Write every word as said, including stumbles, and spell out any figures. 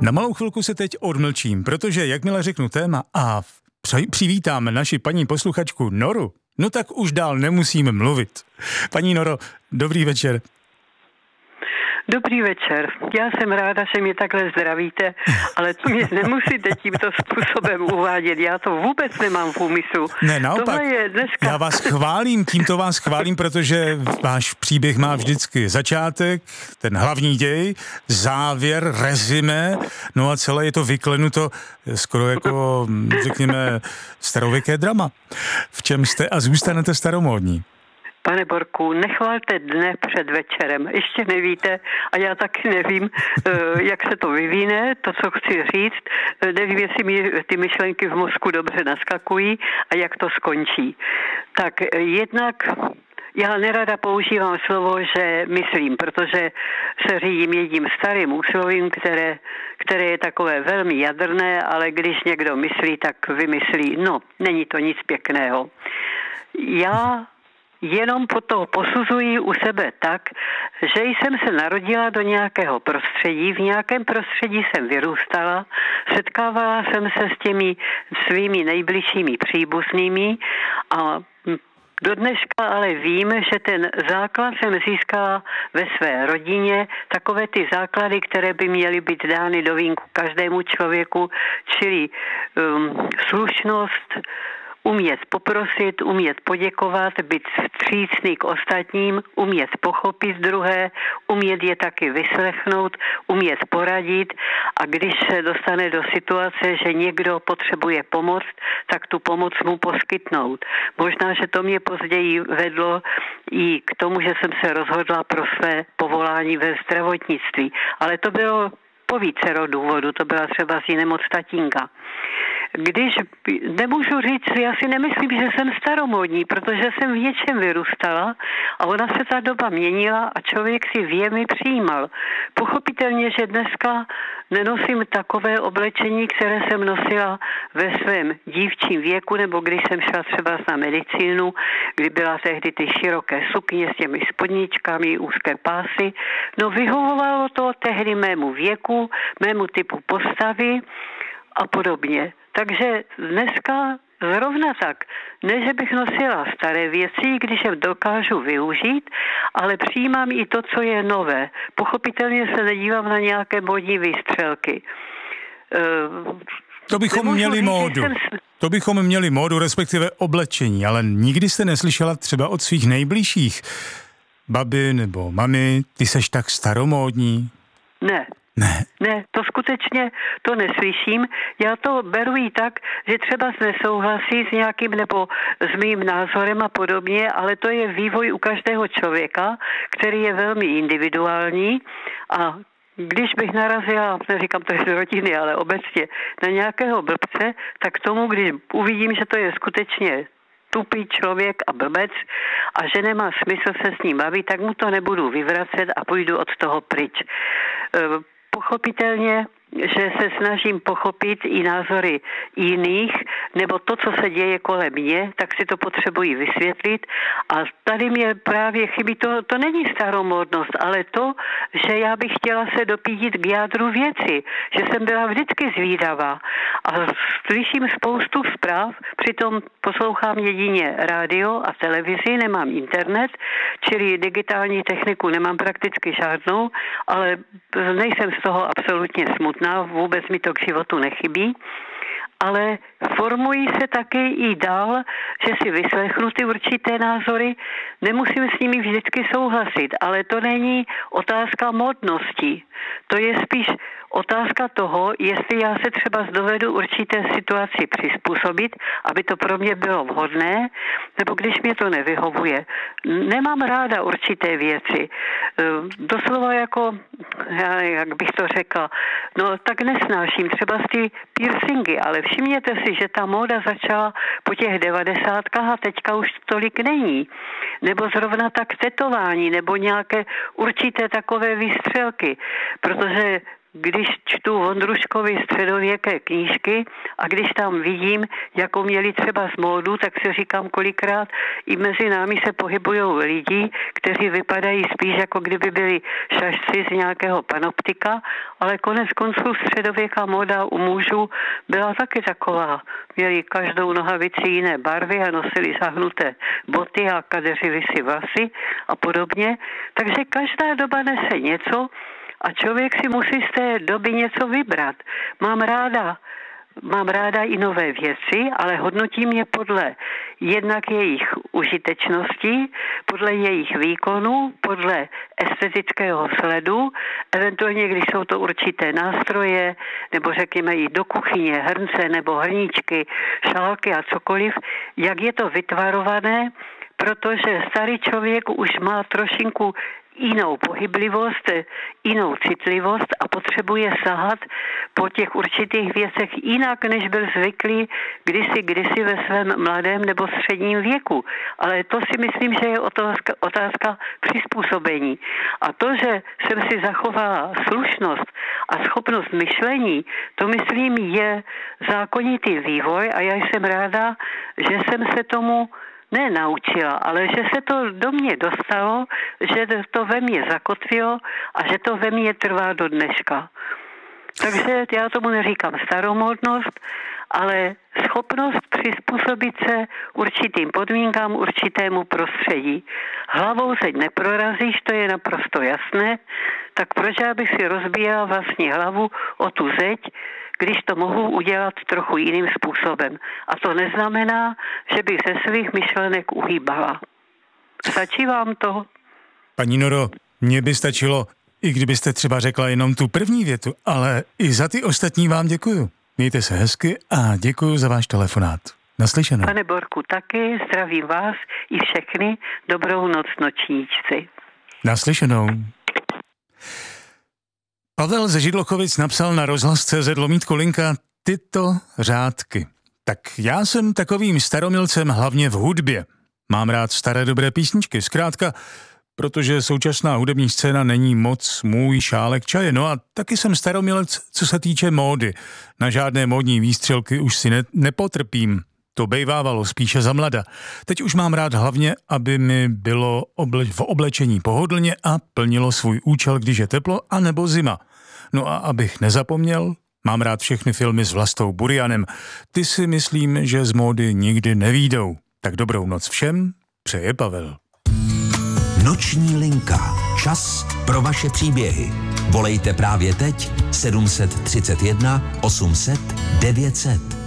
Na malou chvilku se teď odmlčím, protože jakmile řeknu téma a přivítáme naši paní posluchačku Noru, no tak už dál nemusíme mluvit. Paní Noro, dobrý večer. Dobrý večer. Já jsem ráda, že mě takhle zdravíte, ale to mě nemusíte tímto způsobem uvádět. Já to vůbec nemám v úmyslu. Ne, naopak. Je dneska... Já vás chválím, tímto vás chválím, protože váš příběh má vždycky začátek, ten hlavní děj, závěr, rezime, no a celé je to vyklenuto skoro jako, řekněme, starověké drama. V čem jste a zůstanete staromódní? Pane Borku, nechvalte dne před večerem. Ještě nevíte a já taky nevím, jak se to vyvíne, to, co chci říct. Nevím, jestli mi ty myšlenky v mozku dobře naskakují a jak to skončí. Tak jednak já nerada používám slovo, že myslím, protože se řídím jedním starým úslovím, které, které je takové velmi jadrné, ale když někdo myslí, tak vymyslí. No, není to nic pěkného. Já jenom po to posuzuji u sebe tak, že jsem se narodila do nějakého prostředí, v nějakém prostředí jsem vyrůstala, setkávala jsem se s těmi svými nejbližšími příbuznými a do dneška ale vím, že ten základ jsem získala ve své rodině, takové ty základy, které by měly být dány do vínku každému člověku, čili um, slušnost, umět poprosit, umět poděkovat, být vstřícný k ostatním, umět pochopit druhé, umět je taky vyslechnout, umět poradit a když se dostane do situace, že někdo potřebuje pomoc, tak tu pomoc mu poskytnout. Možná, že to mě později vedlo i k tomu, že jsem se rozhodla pro své povolání ve zdravotnictví, ale to bylo po vícero důvodu, to byla třeba si nemoc tatínka. Když nemůžu říct, já si nemyslím, že jsem staromódní, protože jsem v něčem vyrůstala a ona se ta doba měnila a člověk si věmi přijímal. Pochopitelně, že dneska nenosím takové oblečení, které jsem nosila ve svém dívčím věku, nebo když jsem šla třeba na medicínu, kdy byla tehdy ty široké sukně s těmi spodničkami, úzké pásy. No vyhovovalo to tehdy mému věku, mému typu postavy a podobně. Takže dneska zrovna tak, ne, že bych nosila staré věci, když je dokážu využít, ale přijímám i to, co je nové. Pochopitelně se nedívám na nějaké modní výstřelky. To bychom měli říct, módu. Jsem... To bychom měli módu, respektive oblečení, ale nikdy jste neslyšela třeba od svých nejbližších babi nebo mami, ty seš tak staromódní? Ne. Ne. Ne, to skutečně to neslyším. Já to beru i tak, že třeba nesouhlasí s nějakým nebo s mým názorem a podobně, ale to je vývoj u každého člověka, který je velmi individuální a když bych narazila, neříkám to z rodiny, ale obecně na nějakého blbce, tak tomu, když uvidím, že to je skutečně tupý člověk a blbec a že nemá smysl se s ním bavit, tak mu to nebudu vyvracet a půjdu od toho pryč. Pochopitelně, že se snažím pochopit i názory jiných, nebo to, co se děje kolem mě, tak si to potřebuji vysvětlit. A tady mě právě chybí, to, to není staromódnost, ale to, že já bych chtěla se dopídit k jádru věci, že jsem byla vždycky zvídavá. A slyším spoustu zpráv, přitom poslouchám jedině rádio a televizi, nemám internet, čili digitální techniku nemám prakticky žádnou, ale nejsem z toho absolutně smutná, vůbec mi to k životu nechybí, ale formují se taky i dál, že si vyslechnu ty určité názory, nemusím s nimi vždycky souhlasit, ale to není otázka modnosti, to je spíš otázka toho, jestli já se třeba dovedu určité situaci přizpůsobit, aby to pro mě bylo vhodné, nebo když mě to nevyhovuje. Nemám ráda určité věci. Doslova jako, jak bych to řekla, no tak nesnáším třeba ty piercingy, ale všimněte si, že ta móda začala po těch devadesátkách a teďka už tolik není. Nebo zrovna tak tetování, nebo nějaké určité takové výstřelky, protože když čtu Vondruškovy středověké knížky a když tam vidím, jakou měli třeba z módu, tak si říkám kolikrát, i mezi námi se pohybují lidi, kteří vypadají spíš jako kdyby byli šašci z nějakého panoptika, ale konec konců středověká móda u mužů byla taky taková. Měli každou nohavici jiné barvy a nosili zahnuté boty a kadeřili si vlasy a podobně. Takže každá doba nese něco a člověk si musí z té doby něco vybrat. Mám ráda, mám ráda i nové věci, ale hodnotím je podle jednak jejich užitečnosti, podle jejich výkonu, podle estetického sledu, eventuálně, když jsou to určité nástroje, nebo řekněme i do kuchyně, hrnce nebo hrníčky, šálky a cokoliv, jak je to vytvarované, protože starý člověk už má trošinku jinou pohyblivost, jinou citlivost a potřebuje sahat po těch určitých věcech jinak, než byl zvyklý kdysi, kdysi ve svém mladém nebo středním věku. Ale to si myslím, že je otázka, otázka přizpůsobení. A to, že jsem si zachovala slušnost a schopnost myšlení, to myslím je zákonitý vývoj a já jsem ráda, že jsem se tomu ne naučila, ale že se to do mě dostalo, že to ve mně zakotvilo a že to ve mně trvá do dneška. Takže já tomu neříkám staromódnost, ale schopnost přizpůsobit se určitým podmínkám, určitému prostředí. Hlavou se neprorazíš, to je naprosto jasné, tak proč já bych si rozbíjela vlastně hlavu o tu zeď, když to mohu udělat trochu jiným způsobem. A to neznamená, že bych ze svých myšlenek uhýbala. Stačí vám to? Paní Noro, mně by stačilo, i kdybyste třeba řekla jenom tu první větu, ale i za ty ostatní vám děkuju. Mějte se hezky a děkuju za váš telefonát. Naslyšenou. Pane Borku, taky zdravím vás i všechny. Dobrou noc, nočníčci. Naslyšenou. Pavel ze Židlochovic napsal na rozhlas tečka cé zet lomítko linka tyto řádky. Tak já jsem takovým staromilcem hlavně v hudbě. Mám rád staré dobré písničky, zkrátka, protože současná hudební scéna není moc můj šálek čaje. No a taky jsem staromilec, co se týče módy. Na žádné módní výstřelky už si ne- nepotrpím. To bejvávalo spíše za mlada. Teď už mám rád hlavně, aby mi bylo oble- v oblečení pohodlně a plnilo svůj účel, když je teplo a nebo zima. No a abych nezapomněl, mám rád všechny filmy s Vlastou Burianem. Ty si myslím, že z módy nikdy nevídou. Tak dobrou noc všem, přeje Pavel. Noční linka. Čas pro vaše příběhy. Volejte právě teď sedm set třicet jedna osm set devět set.